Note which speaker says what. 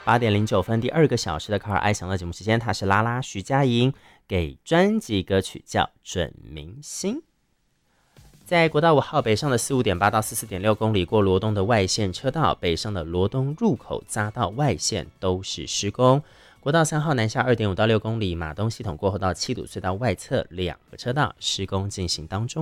Speaker 1: 8点09分，第2个小时的卡尔爱享乐节目时间，他是拉拉徐佳莹，给专辑歌曲叫《准明星》。在国道5号北上的45.8到44.6公里，过罗东的外线车道，北上的罗东入口匝道外线都是施工。国道3号南下2.5到6公里，马东系统过后到七堵隧道外侧2个车道施工进行当中。